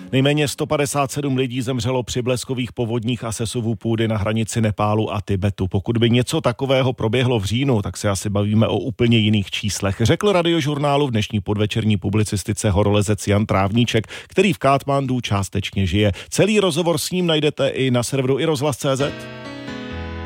Nejméně 157 lidí zemřelo při bleskových povodních a sesuvu půdy na hranici Nepálu a Tibetu. Pokud by něco takového proběhlo v říjnu, tak se asi bavíme o úplně jiných číslech, řekl Radiožurnálu v dnešní podvečerní publicistice horolezec Jan Trávníček, který v Katmandu částečně žije. Celý rozhovor s ním najdete i na serveru iRozhlas.cz.